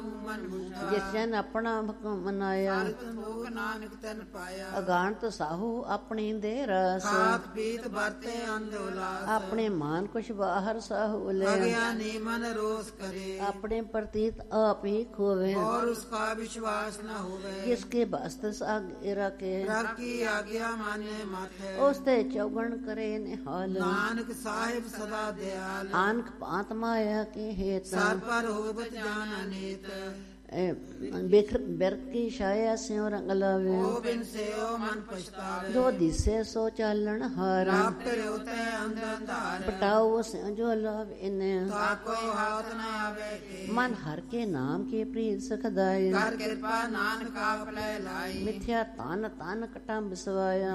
ਜਿਸ ਜਨ ਆਪਣਾ ਹੁਕਮ ਮਨਾਇਆ। ਨਾਨਕ ਤਨ ਪਾਇਆ। ਅਗਾਣਤ ਸਾਹੂ ਆਪਣੀ ਦੇ ਰਸ। ਖਾਤ ਪੀਤ ਵਰਤੇ ਅੰਧ ਉਲਾਸ। ਆਪਣੇ ਮਾਨ ਕੁਛ ਬਾਹਰ ਸਾਹੂ ਲੈ। ਅਗਿਆਨੀ ਮਨ ਰੋਸ करे। ਆਪਣੇ ਪ੍ਰਤੀਤ ਆਪ ਹੀ ਖੋਵੇ। और उसका विश्वास न होवे। जिसके बस्त सागे रखे। रब की आज्ञा माने मत। ਉਸ ਤੇ ਚੌਗਣ ਕਰੇ ਨਿਹਾਲ। नानक साहिब सदा दयाल। ਆਨਕ ਪਾਤ ਮਾਇਆ ਕੀ ਹੇਤ। सर पर होवत जान अनेत। ਬਿਖਰ ਬਿਰਕ ਕੀ ਛਾਇਆ ਸਿਉ ਰੰਗ ਲਾਵੇ। ओ बिन सेओ मन पछतावे। ਜੋ ਦਿਸੇ ਸੋ ਚਾਲਣ ਹਾਰ। रब होते अंध अंधार। ਪਟਾਓ ਸਿਉ ਜੋ ਲਾਵੇ ਨੇ। ताको हाथ न आवे के। ਮਨ ਹਰ ਕੇ ਨਾਮ ਕੀ ਪ੍ਰੀਤ ਸਖਦਾਈ। कर कृपा नानक आप ले लाई। ਮਿਥਿਆ ਤਨ ਤਨ ਕਟਾ ਬਿਸਵਾਇਆ।